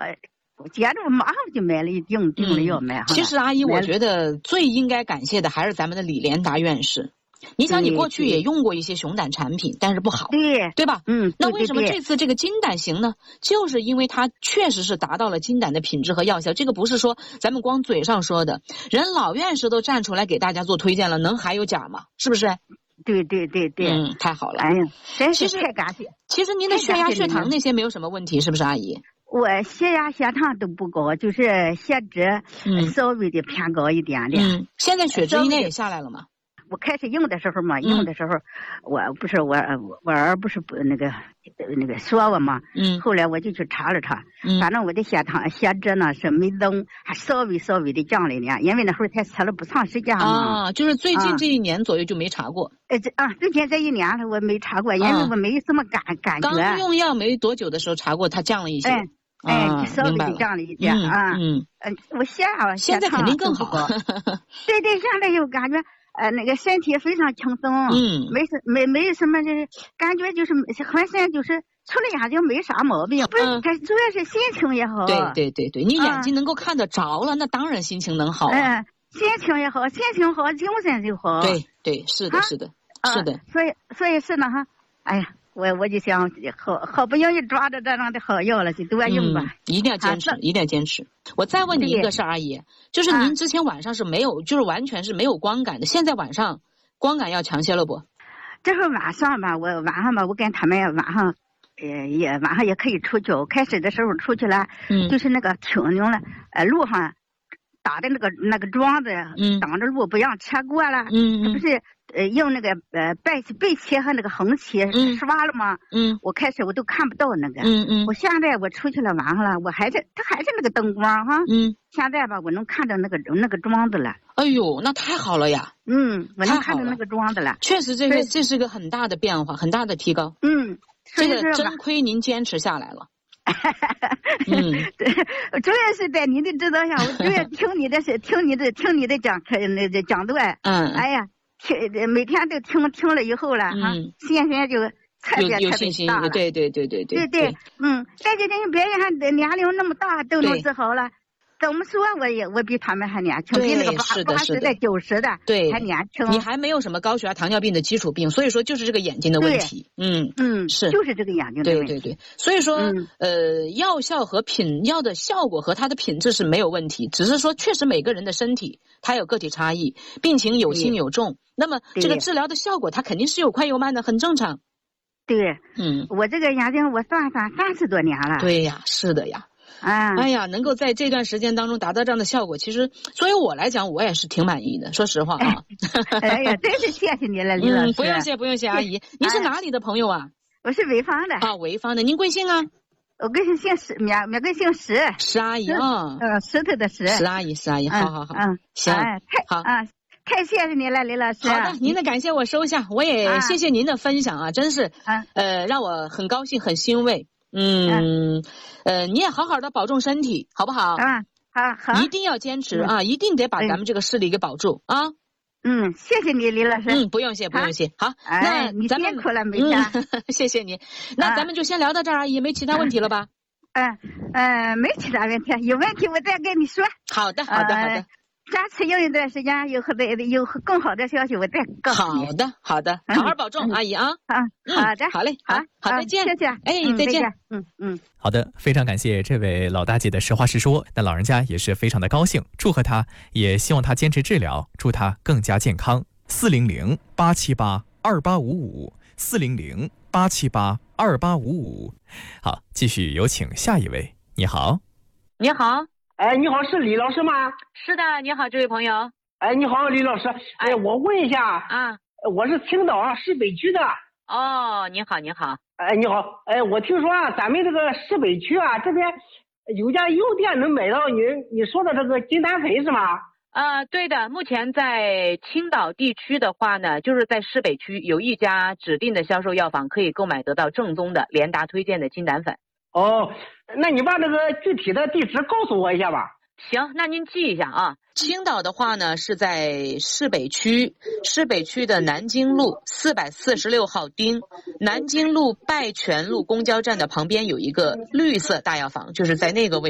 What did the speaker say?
接着我马上就买了订了药买。 其实阿姨，我觉得最应该感谢的还是咱们的李连达院士。你想，你过去也用过一些熊胆产品，但是不好，对吧？那为什么这次这个金胆行呢？就是因为它确实是达到了金胆的品质和药效，这个不是说咱们光嘴上说的，人老院士都站出来给大家做推荐了，能还有假吗？是不是？ 对， 太好了。 哎呀，真是太感谢。 其实您的血压、血糖那些没有什么问题，是不是阿姨？ 我血压、血糖都不高，就是血脂稍微的偏高一点点。 现在血脂应该也下来了吗？ 我开始用的时候嘛，我儿不是那个说我嘛，后来我就去查了查，反正我的血脂呢是没增，还稍微的降了一点，因为那会儿才测了不长时间嘛。 就是最近这1年左右就没查过。 最近这1年我没查过，因为我没什么感觉。 刚用药没多久的时候查过，它降了一些。 就稍微的降了一点我现在肯定更好。 对，现在有感觉。那个身体非常轻松，没什么，就是感觉就是浑身就是除了眼睛没啥毛病，不是，它主要是心情也好。 对，你眼睛能够看得着了，那当然心情能好。 心情也好，心情好，精神就好。 对，是的。 所以是呢哈，哎呀。我就想好不容易抓着这样的好药了，就多用吧。 一定要坚持，我再问你一个事儿，阿姨，就是您之前晚上是没有，就是完全是没有光感的，现在晚上光感要强些了不？ 这会晚上吧，我跟他们晚上也可以出去。开始的时候出去了，就是那个停牛了，路上打的那个桩子，挡着路不让车过了，不是。用那个背漆和那个横漆刷了吗？我开始我都看不到那个。我现在我出去了晚上了，它还是那个灯光哈。现在吧，我能看到那个桩子了。 哎呦，那太好了呀！ 我能看到那个桩子了。 确实，这是个很大的变化，很大的提高。这个真亏您坚持下来了。 主要是在你的指导下，我主要听你的讲段。哎呀。每天都听了以后了信心就特别大了。 对。 再就人别人还年龄那么大都能治好了，怎么说我比他们还年轻，比那个80的90的还年轻。 你还没有什么高血压、糖尿病的基础病，所以说就是这个眼睛的问题。是就是这个眼睛的问题。 对，所以说药效和药的效果和它的品质是没有问题，只是说确实每个人的身体它有个体差异，病情有轻有重。那么这个治疗的效果它肯定是有快有慢的，很正常。 对，我这个眼睛我算30多年了。 对呀，是的呀。哎呀，能够在这段时间当中达到这样的效果，其实作为我来讲，我也是挺满意的。说实话啊。 哎呀，真是谢谢你了，李老师。 不用谢，阿姨。您是哪里的朋友啊？ 我是潍坊的。 潍坊的。您贵姓啊？ 我跟姓石，每个姓石。 石阿姨啊。 石头的石。 石阿姨。好。行。好。 太谢谢你了，李老师。 好的，您的感谢我收下，我也谢谢您的分享啊，真是让我很高兴，很欣慰。你也好好的保重身体，好不好？ 好， 一定要坚持啊，一定得把咱们这个视力给保住啊。 谢谢你，李老师。 不用谢。好， 那你辛苦了，每天。 谢谢你。那咱们就先聊到这儿，阿姨，没其他问题了吧？ 没其他问题，有问题我再跟你说。 好的。 下次有一段时间有更好的消息，我再告诉你。 好的，好好保重，阿姨啊。 好的， 好嘞，好，再见。 谢谢。 再见。 好的，非常感谢这位老大姐的实话实说，那老人家也是非常的高兴，祝贺她，也希望她坚持治疗，祝她更加健康。400-878-2855，400-878-2855。好，继续有请下一位。你好。 你好。 你好，是李老师吗？ 是的，你好，这位朋友。 你好，李老师。我问一下啊，我是青岛市北区的。 哦，你好。 你好。我听说咱们这个市北区这边有家药店能买到你说的这个金丹粉是吗？ 对的，目前在青岛地区的话呢，就是在市北区有一家指定的销售药房可以购买得到正宗的联达推荐的金丹粉。 那你把那个具体的地址告诉我一下吧。 行，那您记一下啊。青岛的话呢是在市北区的南京路446号町，南京路拜泉路公交站的旁边有一个绿色大药房，就是在那个位置。